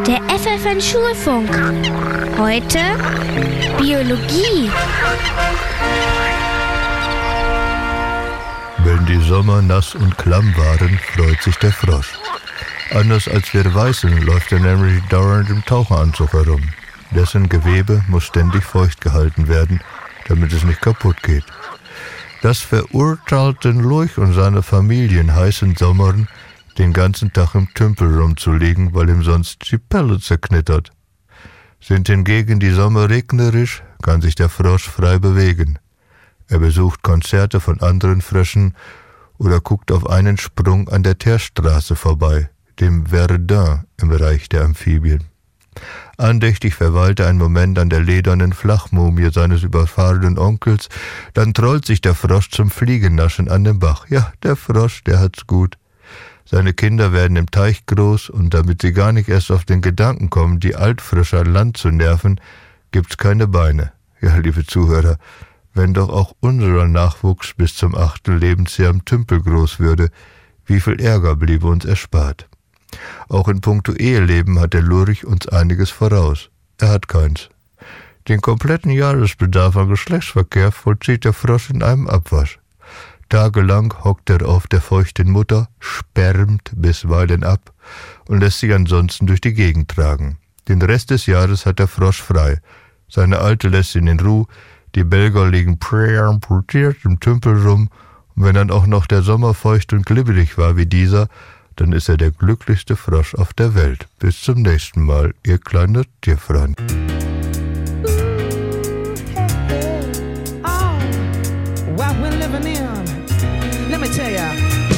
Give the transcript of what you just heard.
Der FFN Schulfunk. Heute Biologie. Wenn die Sommer nass und klamm waren, freut sich der Frosch. Anders als wir Weißen läuft er nämlich dauernd im Taucheranzug herum. Dessen Gewebe muss ständig feucht gehalten werden, damit es nicht kaputt geht. Das verurteilt den Lurch und seine Familie in heißen Sommern, den ganzen Tag im Tümpel rumzulegen, weil ihm sonst die Pelle zerknittert. Sind hingegen die Sommer regnerisch, kann sich der Frosch frei bewegen. Er besucht Konzerte von anderen Fröschen oder guckt auf einen Sprung an der Teerstraße vorbei, dem Verdun im Reich der Amphibien. Andächtig verweilt er einen Moment an der ledernen Flachmumie seines überfahrenen Onkels, dann trollt sich der Frosch zum Fliegennaschen an den Bach. Ja, der Frosch, der hat's gut. Seine Kinder werden im Teich groß und damit sie gar nicht erst auf den Gedanken kommen, die Altfrische an Land zu nerven, gibt's keine Beine. Ja, liebe Zuhörer, wenn doch auch unser Nachwuchs bis zum 8. Lebensjahr im Tümpel groß würde, wie viel Ärger bliebe uns erspart. Auch in puncto Eheleben hat der Lurch uns einiges voraus. Er hat keins. Den kompletten Jahresbedarf an Geschlechtsverkehr vollzieht der Frosch in einem Abwasch. Tagelang hockt er auf der feuchten Mutter, spermt bisweilen ab und lässt sich ansonsten durch die Gegend tragen. Den Rest des Jahres hat der Frosch frei. Seine Alte lässt ihn in Ruhe, die Belger liegen präamputiert im Tümpel rum und wenn dann auch noch der Sommer feucht und glibberig war wie dieser, dann ist er der glücklichste Frosch auf der Welt. Bis zum nächsten Mal, ihr kleiner Tierfreund.